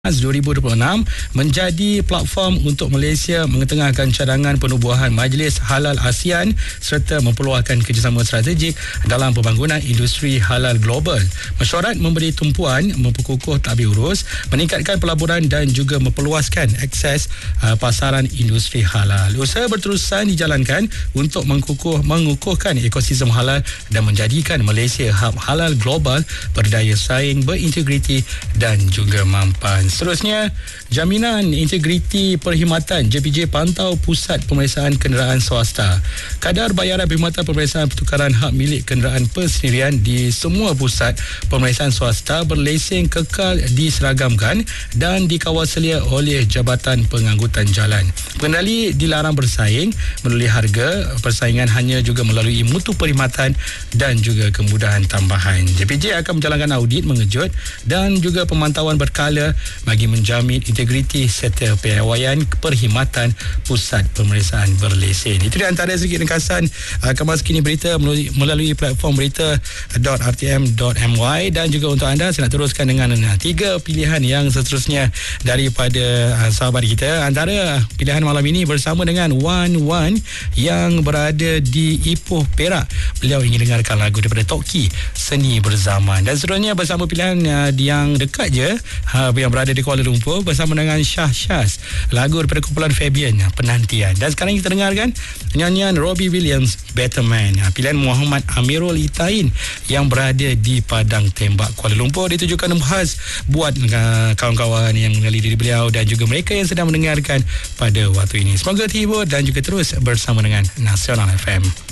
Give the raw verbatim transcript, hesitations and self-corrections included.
dua ribu dua puluh enam menjadi platform untuk Malaysia mengetengahkan cadangan penubuhan Majlis Halal ASEAN serta mempeluahkan kerjasama strategik dalam pembangunan industri halal global. Mesyuarat memberi tumpuan memperkukuh tadbir urus, meningkatkan pelaburan dan juga memperluaskan akses uh, pasaran industri halal. Usaha berterusan dijalankan untuk mengkukuh, mengukuhkan ekosistem halal dan menjadikan Malaysia hub halal global berdaya saing, berintegriti dan juga mampan. Seterusnya, Jaminan Integriti Perkhidmatan J P J pantau pusat pemeriksaan kenderaan swasta. Kadar bayaran perkhidmatan pemeriksaan pertukaran hak milik kenderaan persendirian di semua pusat pemeriksaan swasta berlesen kekal diseragamkan dan dikawal selia oleh Jabatan Pengangkutan Jalan. Pengendali dilarang bersaing melalui harga persaingan hanya juga melalui mutu perkhidmatan dan juga kemudahan tambahan. J P J akan menjalankan audit mengejut dan juga pemantauan berkala bagi menjamin integriti serta piawaian perkhidmatan pusat pemeriksaan berlesen. Itu di antara sedikit ringkasan uh, kemas kini berita melalui, melalui platform berita dot r t m dot m y, dan juga untuk anda saya nak teruskan dengan uh, tiga pilihan yang seterusnya daripada uh, sahabat kita. Antara pilihan malam ini bersama dengan Wan Wan yang berada di Ipoh, Perak. Beliau ingin dengarkan lagu daripada Toki, Seni Berzaman. Dan seterusnya bersama pilihan uh, yang dekat je uh, yang berada di Kuala Lumpur bersama dengan Syah Syaz, lagu daripada kumpulan Fabian, Penantian. Dan sekarang kita dengarkan nyanyian Robbie Williams, Better Man. Pilihan Muhammad Amirul Itain yang berada di Padang Tembak, Kuala Lumpur, ditujukan khas buat uh, kawan-kawan yang mengenali diri beliau dan juga mereka yang sedang mendengarkan pada waktu ini. Semoga terhibur dan juga terus bersama dengan Nasional F M.